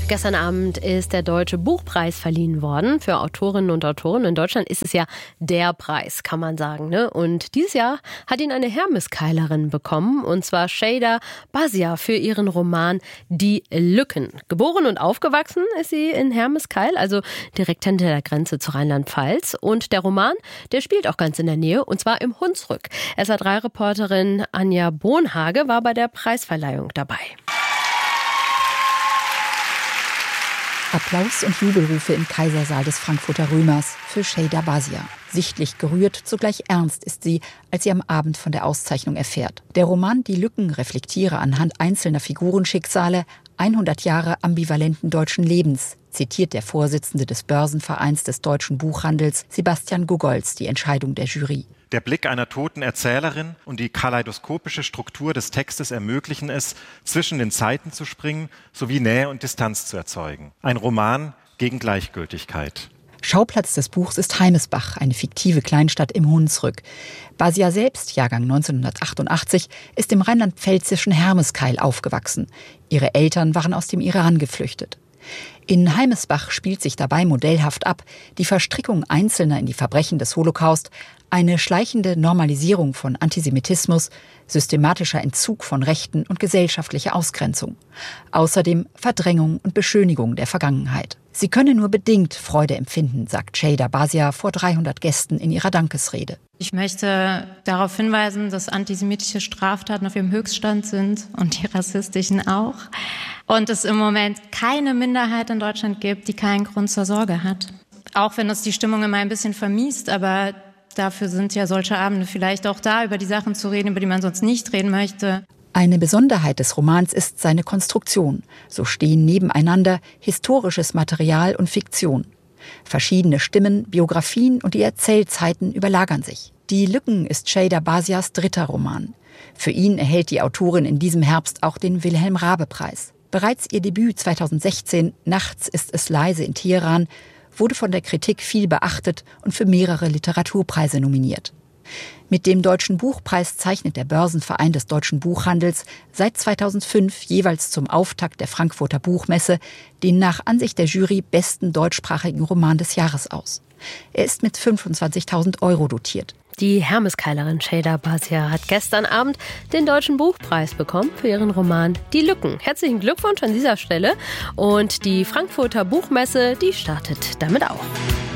Gestern Abend ist der Deutsche Buchpreis verliehen worden für Autorinnen und Autoren. In Deutschland ist es ja der Preis, kann man sagen, ne? Und dieses Jahr hat ihn eine Hermeskeilerin bekommen, und zwar Şeyda Bazia für ihren Roman Die Lücken. Geboren und aufgewachsen ist sie in Hermeskeil, also direkt hinter der Grenze zu Rheinland-Pfalz. Und der Roman, der spielt auch ganz in der Nähe, und zwar im Hunsrück. SR3-Reporterin Anja Bohnhage war bei der Preisverleihung dabei. Applaus und Jubelrufe im Kaisersaal des Frankfurter Römers für Şeyda Bazia. Sichtlich gerührt, zugleich ernst ist sie, als sie am Abend von der Auszeichnung erfährt. Der Roman Die Lücken reflektiere anhand einzelner Figurenschicksale 100 Jahre ambivalenten deutschen Lebens, zitiert der Vorsitzende des Börsenvereins des deutschen Buchhandels, Sebastian Gogolz, die Entscheidung der Jury. Der Blick einer toten Erzählerin und die kaleidoskopische Struktur des Textes ermöglichen es, zwischen den Zeiten zu springen, sowie Nähe und Distanz zu erzeugen. Ein Roman gegen Gleichgültigkeit. Schauplatz des Buchs ist Heimesbach, eine fiktive Kleinstadt im Hunsrück. Bazia selbst, Jahrgang 1988, ist im rheinland-pfälzischen Hermeskeil aufgewachsen. Ihre Eltern waren aus dem Iran geflüchtet. In Heimesbach spielt sich dabei modellhaft ab die Verstrickung Einzelner in die Verbrechen des Holocaust, eine schleichende Normalisierung von Antisemitismus, systematischer Entzug von Rechten und gesellschaftliche Ausgrenzung. Außerdem Verdrängung und Beschönigung der Vergangenheit. Sie könne nur bedingt Freude empfinden, sagt Şeyda Bazia vor 300 Gästen in ihrer Dankesrede. Ich möchte darauf hinweisen, dass antisemitische Straftaten auf ihrem Höchststand sind und die rassistischen auch. Und es im Moment keine Minderheit in Deutschland gibt, die keinen Grund zur Sorge hat. Auch wenn das die Stimmung immer ein bisschen vermiest, aber dafür sind ja solche Abende vielleicht auch da, über die Sachen zu reden, über die man sonst nicht reden möchte. Eine Besonderheit des Romans ist seine Konstruktion. So stehen nebeneinander historisches Material und Fiktion. Verschiedene Stimmen, Biografien und die Erzählzeiten überlagern sich. Die Lücken ist Şeyda Bazias dritter Roman. Für ihn erhält die Autorin in diesem Herbst auch den Wilhelm-Raabe-Preis. Bereits ihr Debüt 2016, Nachts ist es leise in Teheran, wurde von der Kritik viel beachtet und für mehrere Literaturpreise nominiert. Mit dem Deutschen Buchpreis zeichnet der Börsenverein des deutschen Buchhandels seit 2005 jeweils zum Auftakt der Frankfurter Buchmesse den nach Ansicht der Jury besten deutschsprachigen Roman des Jahres aus. Er ist mit 25.000 € dotiert. Die Hermeskeilerin Şeyda Bazia hat gestern Abend den Deutschen Buchpreis bekommen für ihren Roman Die Lücken. Herzlichen Glückwunsch an dieser Stelle. Und die Frankfurter Buchmesse, die startet damit auch.